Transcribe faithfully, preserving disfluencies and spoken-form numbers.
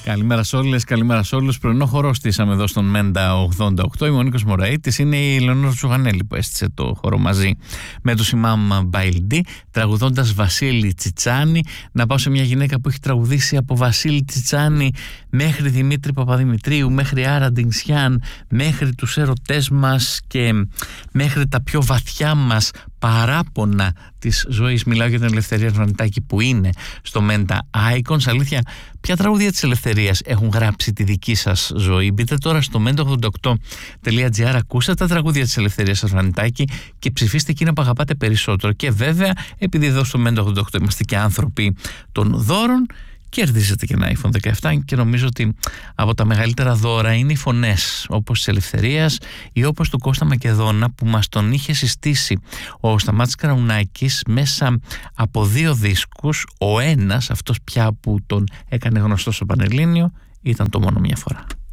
Καλημέρα σε όλες, καλημέρα σε όλους. Πρωινό χορό στήσαμε εδώ στον Μέντα ογδόντα οκτώ. Είμαι ο Νίκος Μωραΐτης, είναι η Λεωνόρα Τσουγανέλη που έστησε το χορό μαζί με τους Ιμάμ Μπαϊλντί, τραγουδώντας Βασίλη Τσιτσάνη. Να πάω σε μια γυναίκα που έχει τραγουδήσει από Βασίλη Τσιτσάνη μέχρι Δημήτρη Παπαδημητρίου, μέχρι Άρα Ντινγκσιάν, μέχρι τους έρωτές μας και μέχρι τα πιο βαθιά μας παράπονα της ζωής. Μιλάω για την Ελευθερία Αρβανιτάκη που είναι στο Μέντα Icons. Αλήθεια, ποια τραγούδια της ελευθερίας έχουν γράψει τη δική σας ζωή? Μπείτε τώρα στο μέντα ογδόντα οκτώ τελεία τζι άρ, ακούστε τα τραγούδια της Ελευθερίας Αρβανιτάκη και ψηφίστε εκείνα που αγαπάτε περισσότερο. Και βέβαια, επειδή εδώ στο Μέντα ογδόντα οκτώ είμαστε και άνθρωποι των δώρων, κερδίζετε και ένα άιφον δεκαεπτά και νομίζω ότι από τα μεγαλύτερα δώρα είναι οι φωνές όπως της Ελευθερίας ή όπως του Κώστα Μακεδόνα που μας τον είχε συστήσει ο Σταμάτης Καραουνάκης μέσα από δύο δίσκους. Ο ένας, αυτός πια που τον έκανε γνωστό στο Πανελλήνιο, ήταν το μόνο μια φορά.